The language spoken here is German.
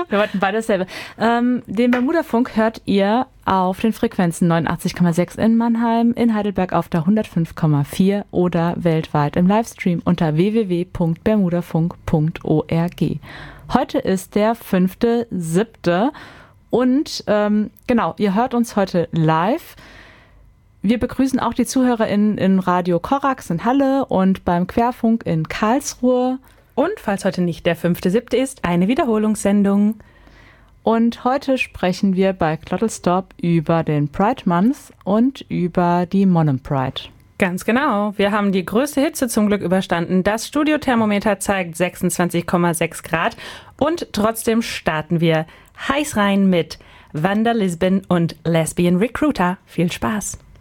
Wir wollten beide dasselbe. Den Bermuda-Funk hört ihr auf den Frequenzen 89,6 in Mannheim, in Heidelberg auf der 105,4 oder weltweit im Livestream unter www.bermudafunk.org. Heute ist der 5.7. und genau, ihr hört uns heute live. Wir begrüßen auch die ZuhörerInnen in Radio Korax in Halle und beim Querfunk in Karlsruhe. Und falls heute nicht der 5.7. ist, eine Wiederholungssendung. Und heute sprechen wir bei Klottelstorp über den Pride Month und über die Monum Pride. Ganz genau. Wir haben die größte Hitze zum Glück überstanden. Das Studiothermometer zeigt 26,6 Grad. Und trotzdem starten wir heiß rein mit Wanda Lisbon und Lesbian Recruiter. Viel Spaß!